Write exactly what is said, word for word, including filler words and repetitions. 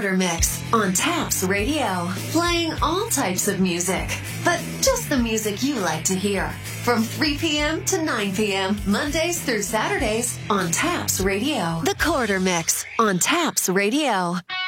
Quarter Mix on Taps Radio. Playing all types of music, but just the music you like to hear. From three p.m. to nine p.m., Mondays through Saturdays on Taps Radio. The Quarter Mix on Taps Radio.